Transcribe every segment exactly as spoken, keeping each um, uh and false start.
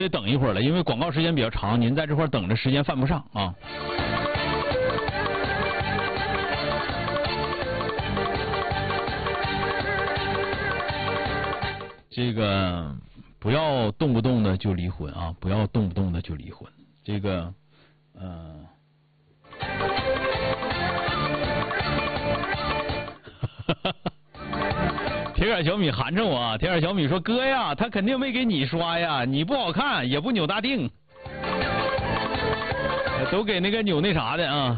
得等一会儿了，因为广告时间比较长，您在这块等着时间犯不上啊。这个不要动不动的就离婚啊，不要动不动的就离婚。这个，呃，铁杆小米寒碜我啊！铁杆小米说：“哥呀，他肯定没给你刷呀，你不好看，也不扭大腚，都给那个扭那啥的啊。”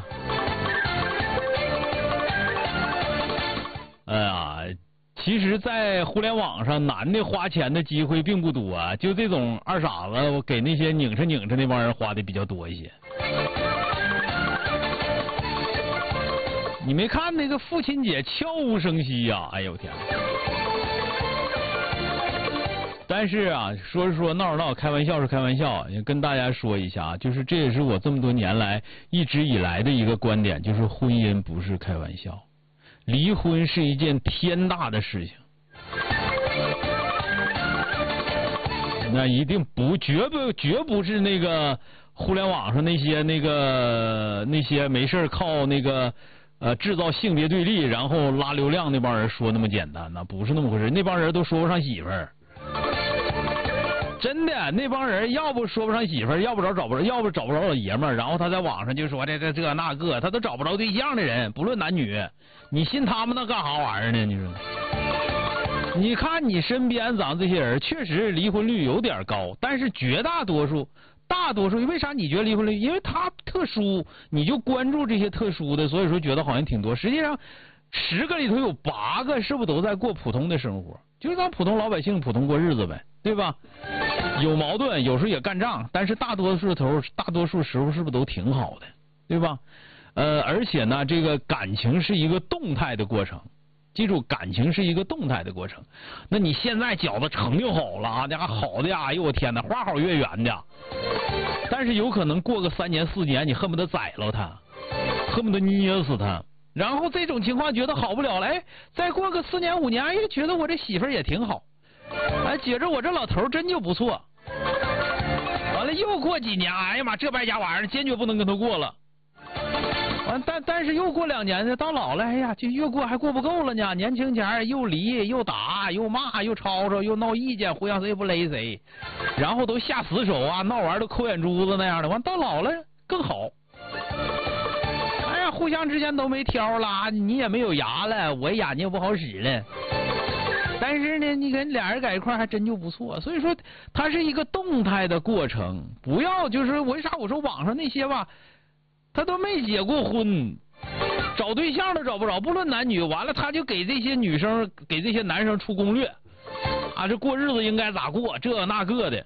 哎呀，其实，在互联网上，男的花钱的机会并不多啊，就这种二傻子，我给那些拧着拧着那帮人花的比较多一些。你没看那个父亲节悄无声息呀、啊？哎呦天！但是啊，说是说闹着闹，开玩笑是开玩笑，也跟大家说一下，就是这也是我这么多年来一直以来的一个观点，就是婚姻不是开玩笑，离婚是一件天大的事情。那一定不绝不绝不是那个互联网上那些那个那些没事靠那个呃制造性别对立然后拉流量那帮人说那么简单呢，不是那么回事，那帮人都说不上媳妇儿。真的，那帮人要不说不上媳妇儿，要不着找不着，要不找不着老爷们儿，然后他在网上就说这这这那个，他都找不着对象的人，不论男女，你信他们那干啥玩意儿呢？你说？你看你身边咱这些人，确实离婚率有点高，但是绝大多数，大多数为啥你觉得离婚率？因为他特殊，你就关注这些特殊的，所以说觉得好像挺多。实际上，十个里头有八个是不是都在过普通的生活？就是咱普通老百姓普通过日子呗，对吧？有矛盾，有时候也干仗，但是大多数头，大多数时候是不是都挺好的，对吧？呃，而且呢，这个感情是一个动态的过程。记住，感情是一个动态的过程。那你现在觉得成就好了啊，那好的呀，哎呦我天哪，花好月圆的。但是有可能过个三年四年，你恨不得宰了他，恨不得捏死他。然后这种情况觉得好不了了，哎，再过个四年五年，哎，觉得我这媳妇儿也挺好，哎，觉着我这老头真就不错。完了又过几年，哎呀妈，这败家玩意儿坚决不能跟他过了。完，但但是又过两年呢，到老了，哎呀，就越过还过不够了呢。年轻前又离又打又骂又吵吵又闹意见，互相谁也不勒谁，然后都下死手啊，闹完都抠眼珠子那样的。完到老了更好，哎呀，互相之间都没挑了，你也没有牙了，我眼睛也不好使了。但是呢，你跟俩人在一块还真就不错，所以说它是一个动态的过程，不要就是为啥我说网上那些吧。他都没结过婚，找对象都找不着，不论男女。完了，他就给这些女生、给这些男生出攻略，啊，这过日子应该咋过，这那个的，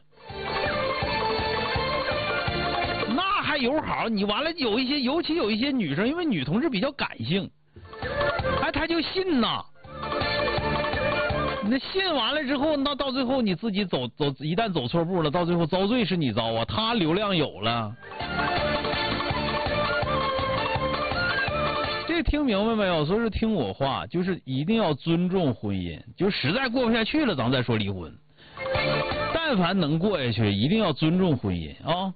那还有好。你完了，有一些，尤其有一些女生，因为女同志比较感性，哎，他就信呐。那信完了之后，那到最后你自己走走，一旦走错步了，到最后遭罪是你遭啊，他流量有了。这听明白没有？所以说听我话，就是一定要尊重婚姻。就实在过不下去了，咱再说离婚。但凡能过下去，一定要尊重婚姻啊！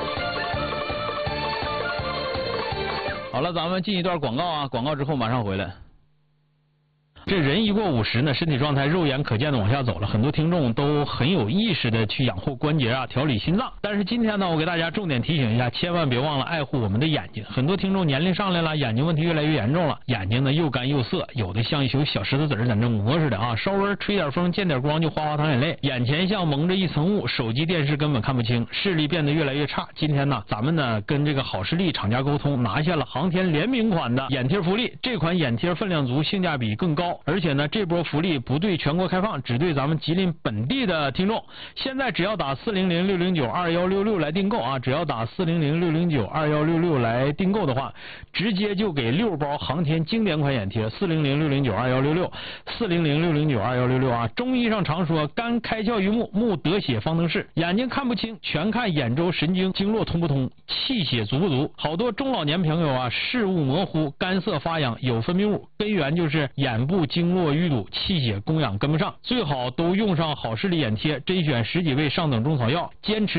好了，咱们进一段广告啊，广告之后马上回来。这人一过五十呢，身体状态肉眼可见的往下走了，很多听众都很有意识的去养护关节啊，调理心脏。但是今天呢，我给大家重点提醒一下，千万别忘了爱护我们的眼睛。很多听众年龄上来了，眼睛问题越来越严重了，眼睛呢又干又涩，有的像一球小石头子儿在那磨似的啊，稍微吹点风见点光就哗哗淌眼泪，眼前像蒙着一层雾，手机电视根本看不清，视力变得越来越差。今天呢，咱们呢跟这个好视力厂家沟通，拿下了航天联名款的眼贴福利。这款眼贴分量足，性价比更高。而且呢，这波福利不对全国开放，只对咱们吉林本地的听众。现在只要打四零零六零九二幺六六来订购啊，只要打四零零六零九二幺六六来订购的话，直接就给六包航天经典款眼贴。四零零六零九二幺六六，四零零六零九二幺六六啊。中医上常说，肝开窍于目，目得血方能视，眼睛看不清，全看眼周神经经络通不通，气血足不足。好多中老年朋友啊，视物模糊，干涩发痒，有分泌物，根源就是眼部部经络淤堵，气血供氧跟不上，最好都用上好视力眼贴，甄选十几味上等中草药，坚持